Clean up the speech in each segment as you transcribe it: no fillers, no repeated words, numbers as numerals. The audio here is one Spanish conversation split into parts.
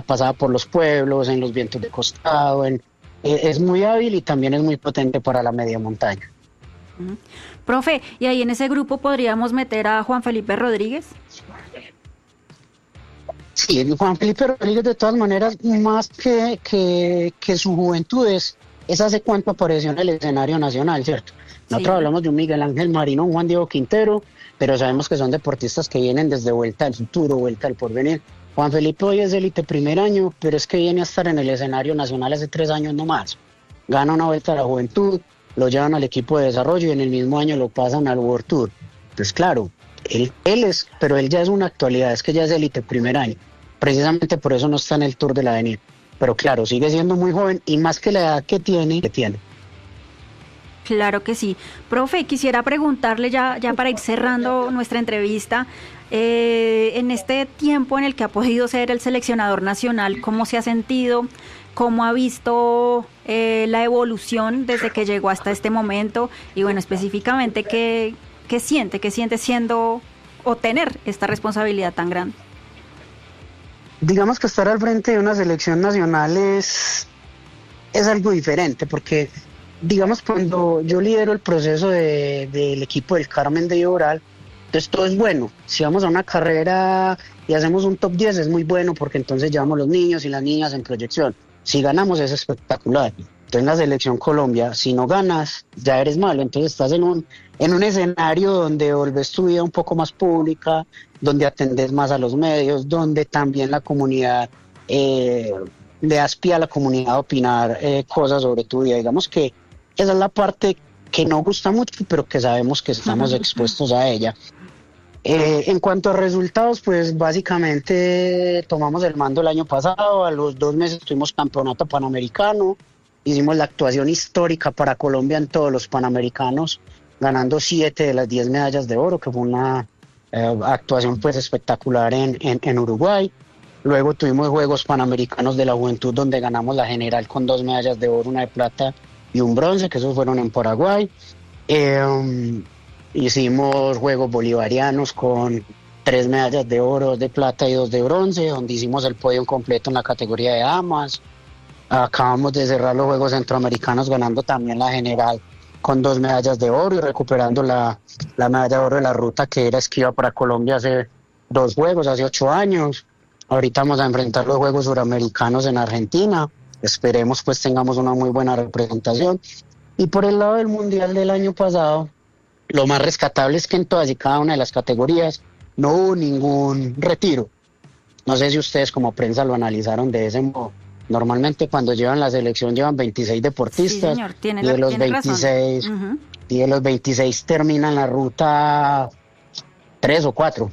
pasada por los pueblos, en los vientos de costado, es muy hábil y también es muy potente para la media montaña. Profe, ¿y ahí en ese grupo podríamos meter a Juan Felipe Rodríguez? Sí, Juan Felipe Rodríguez de todas maneras, más que su juventud es hace cuánto apareció en el escenario nacional, ¿cierto? Nosotros hablamos de un Miguel Ángel Marino, un Juan Diego Quintero, pero sabemos que son deportistas que vienen desde vuelta al futuro, vuelta al porvenir. Juan Felipe hoy es élite primer año, pero es que viene a estar en el escenario nacional hace 3 años nomás. Gana una vuelta a la juventud, lo llevan al equipo de desarrollo y en el mismo año lo pasan al World Tour. Pues claro, él pero él ya es una actualidad, es que ya es élite primer año. Precisamente por eso no está en el Tour del Avenir. Pero claro, sigue siendo muy joven y más que la edad que tiene. Claro que sí. Profe, quisiera preguntarle ya para ir cerrando nuestra entrevista, en este tiempo en el que ha podido ser el seleccionador nacional, ¿cómo se ha sentido? ¿Cómo ha visto la evolución desde que llegó hasta este momento? Y bueno, específicamente, ¿qué siente siendo o tener esta responsabilidad tan grande? Digamos que estar al frente de una selección nacional es algo diferente, porque digamos cuando yo lidero el proceso del equipo del Carmen de Lloral, entonces todo es bueno. Si vamos a una carrera y hacemos un top 10 es muy bueno, porque entonces llevamos los niños y las niñas en proyección. Si ganamos es espectacular. Entonces en la selección Colombia, si no ganas, ya eres malo. Entonces estás en un escenario donde volvés tu vida un poco más pública, donde atendes más a los medios, donde también la comunidad, le das pie a la comunidad a opinar cosas sobre tu vida. Digamos que esa es la parte que no gusta mucho, pero que sabemos que estamos expuestos a ella. En cuanto a resultados, pues básicamente tomamos el mando el año pasado, a los 2 meses tuvimos campeonato panamericano, hicimos la actuación histórica para Colombia en todos los panamericanos, ganando 7 de las 10 medallas de oro, que fue una actuación pues espectacular en Uruguay. Luego tuvimos Juegos Panamericanos de la Juventud, donde ganamos la general con 2 medallas de oro, una de plata y un bronce, que esos fueron en Paraguay. Hicimos Juegos Bolivarianos con 3 medallas de oro, 2 de plata y 2 de bronce, donde hicimos el podio completo en la categoría de damas. Acabamos de cerrar los Juegos Centroamericanos ganando también la general con 2 medallas de oro y recuperando la medalla de oro de la ruta, que era esquiva para Colombia hace 2 juegos, hace 8 años. Ahorita vamos a enfrentar los Juegos Suramericanos en Argentina. Esperemos pues tengamos una muy buena representación. Y por el lado del Mundial del año pasado, lo más rescatable es que en todas y cada una de las categorías no hubo ningún retiro. No sé si ustedes como prensa lo analizaron de ese modo. Normalmente cuando llevan la selección llevan 26 deportistas, sí, señor, y de los 26 y de los 26 terminan la ruta 3 o 4.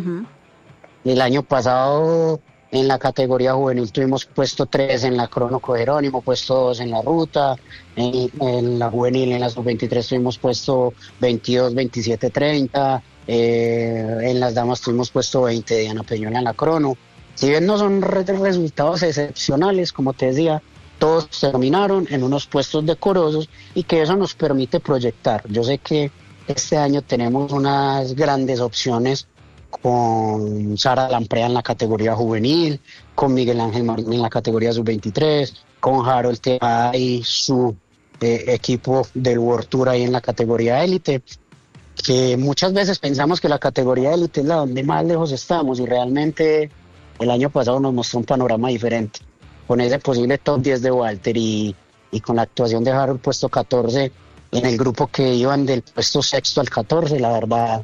El año pasado en la categoría juvenil tuvimos puesto 3 en la crono Jerónimo, puesto 2 en la ruta, en la juvenil en la sub-23 tuvimos puesto 22, 27, 30, en las damas tuvimos puesto 20 Diana Peñola en la crono. Si bien no son resultados excepcionales, como te decía, todos terminaron en unos puestos decorosos y que eso nos permite proyectar. Yo sé que este año tenemos unas grandes opciones con Sara Lamprea en la categoría juvenil, con Miguel Ángel Marín en la categoría sub-23, con Harold Tejada y su equipo del World Tour ahí en la categoría élite, que muchas veces pensamos que la categoría élite es la donde más lejos estamos y realmente el año pasado nos mostró un panorama diferente, con ese posible top 10 de Walter y con la actuación de Harold puesto 14 en el grupo que iban del puesto 6 al 14, la verdad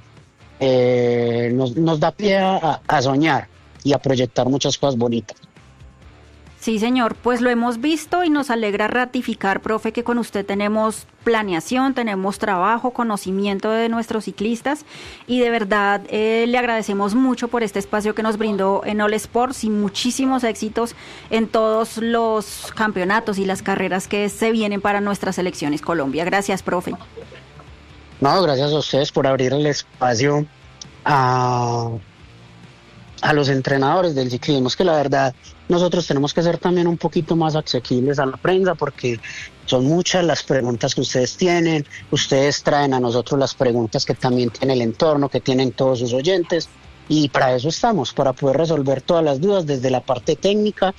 nos da pie a soñar y a proyectar muchas cosas bonitas. Sí, señor, pues lo hemos visto y nos alegra ratificar, profe, que con usted tenemos planeación, tenemos trabajo, conocimiento de nuestros ciclistas y de verdad le agradecemos mucho por este espacio que nos brindó en All Sports y muchísimos éxitos en todos los campeonatos y las carreras que se vienen para nuestras selecciones Colombia. Gracias, profe. No, gracias a ustedes por abrir el espacio a los entrenadores del ciclismo. Es que la verdad nosotros tenemos que ser también un poquito más asequibles a la prensa porque son muchas las preguntas que ustedes tienen, ustedes traen a nosotros las preguntas que también tiene el entorno, que tienen todos sus oyentes y para eso estamos, para poder resolver todas las dudas desde la parte técnica